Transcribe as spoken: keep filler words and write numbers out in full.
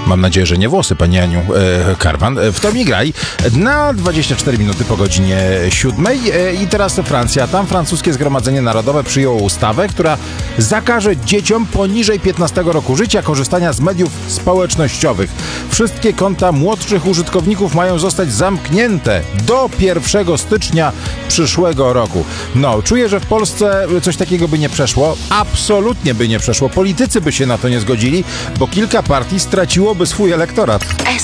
Mam nadzieję, że nie włosy, pani Aniu e, Karwan. W to mi graj na dwadzieścia cztery minuty po godzinie siódmej. E, I teraz to Francja. Tam francuskie Zgromadzenie Narodowe przyjęło ustawę, która zakaże dzieciom poniżej piętnastego roku życia korzystania z mediów społecznościowych. Wszystkie konta młodszych użytkowników mają zostać zamknięte do pierwszego stycznia przyszłego roku. No, czuję, że w Polsce coś takiego by nie przeszło. Absolutnie by nie przeszło. Politycy by się na to nie zgodzili, bo kilka partii straciłoby swój elektorat.